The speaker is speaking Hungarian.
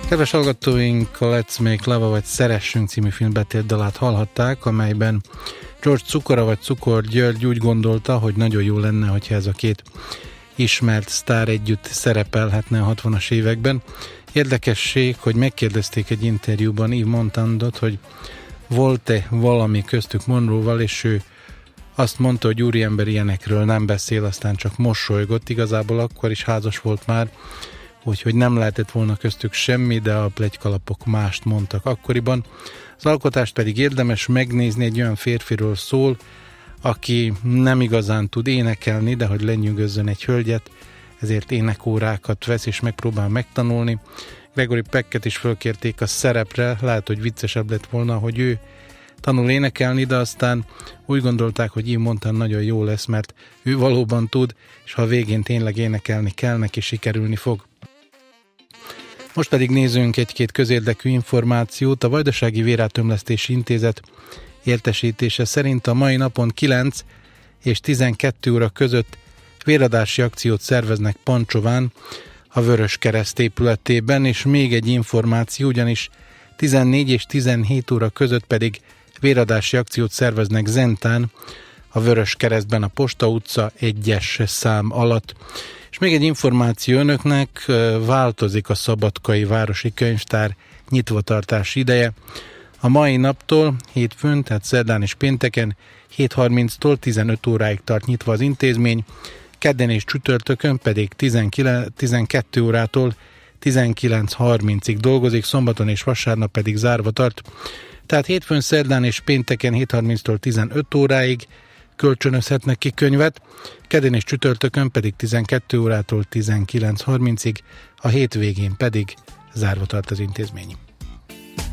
Kedves hallgatóink, a Let's Make Love, vagy Szeressünk című film betélt dalát hallhatták, amelyben George Cukora vagy Cukor György úgy gondolta, hogy nagyon jó lenne, hogyha ez a két ismert sztár együtt szerepelhetne a 60-as években. Érdekesség, hogy megkérdezték egy interjúban Yves Montandot, hogy volt-e valami köztük Monroe-val, és ő azt mondta, hogy úriember ilyenekről nem beszél, aztán csak mosolygott. Igazából akkor is házas volt már, úgyhogy nem lehetett volna köztük semmi, de a pletykalapok mást mondtak akkoriban. Az alkotást pedig érdemes megnézni, egy olyan férfiről szól, aki nem igazán tud énekelni, de hogy lenyűgözzön egy hölgyet, ezért énekórákat vesz és megpróbál megtanulni. Gregory Pecket is fölkérték a szerepre, lehet, hogy viccesebb lett volna, hogy ő tanul énekelni, de aztán úgy gondolták, hogy Yves Montand nagyon jó lesz, mert ő valóban tud, és ha a végén tényleg énekelni kell, neki sikerülni fog. Most pedig nézzünk egy-két közérdekű információt. A Vajdasági Vérátömlesztési Intézet értesítése szerint a mai napon 9 és 12 óra között véradási akciót szerveznek Pancsován, a Vöröskereszt épületében, és még egy információ, ugyanis 14 és 17 óra között pedig véradási akciót szerveznek Zentán, a Vöröskeresztben, a Posta utca 1-es szám alatt. És még egy információ önöknek, változik a Szabadkai Városi Könyvtár nyitvatartási ideje. A mai naptól, hétfőn, tehát szerdán és pénteken 7:30-tól 15 óráig tart nyitva az intézmény, kedden és csütörtökön pedig 12 órától 19:30-ig dolgozik, szombaton és vasárnap pedig zárva tart. Tehát hétfőn, szerdán és pénteken 7:30-tól 15 óráig kölcsönözhetnek ki könyvet, kedden és csütörtökön pedig 12 órától 19:30-ig, a hétvégén pedig zárva tart az intézmény.